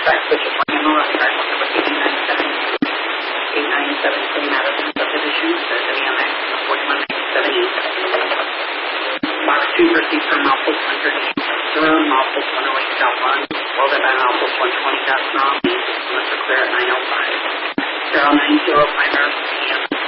track switch is running on the left track, number 897 Queen Madison subdivision, there's an EMX 4178. Box 2 proceed from Malpos 130, Malpos 108.1, welded by Malpos 120.0, unless we're clear at 905. 090 primary